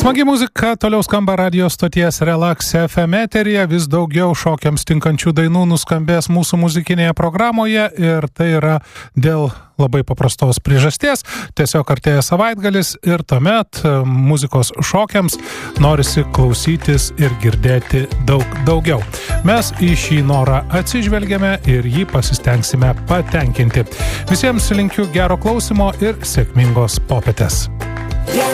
Smagi muzika toliau skamba radio stoties Relax FM eteryje, vis daugiau šokiams tinkančių dainų nuskambės mūsų muzikinėje programoje ir tai yra dėl labai paprastos priežasties. Tiesiog artėja savaitgalis ir tuomet muzikos šokiams norisi klausytis ir girdėti daugiau. Mes į šį norą atsižvelgiame ir jį pasistengsime patenkinti. Visiems linkiu gero klausymo ir sėkmingos popietės.